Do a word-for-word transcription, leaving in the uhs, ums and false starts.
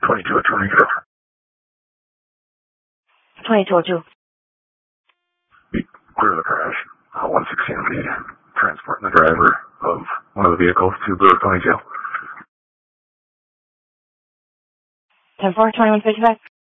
twenty-two at twenty-two. twenty-two oh two. Clear the crash. Uh, one sixteen will be transporting the driver of one of the vehicles to Brewer County Jail. ten four, twenty-one fifty-five.